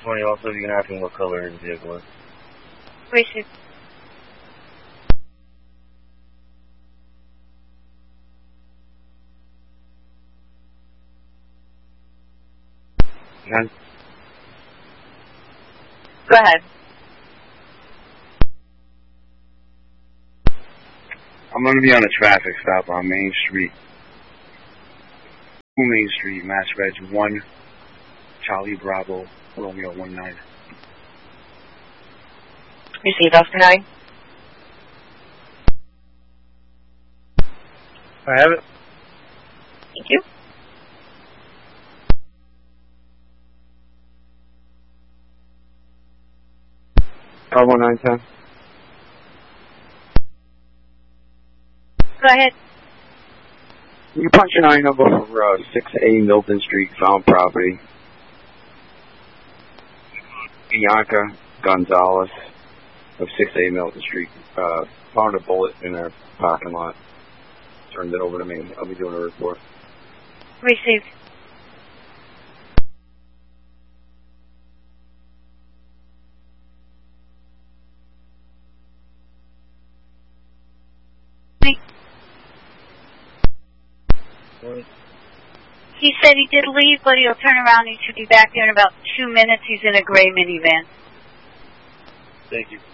20, also you can ask him what color his vehicle is. Received. None? Go ahead. I'm going to be on a traffic stop on Main Street. Main Street, Mass Reg 1, Charlie Bravo, Romeo 19. Received, Oscar 9. I have it. Thank you. Bravo 910. Go ahead. You punch an I number for 6A Milton Street, found property. Bianca Gonzalez of 6A Milton Street found a bullet in her parking lot. Turned it over to me. I'll be doing a report. Received. He said he did leave, but he'll turn around. He should be back there in about 2 minutes. He's in a gray minivan. Thank you.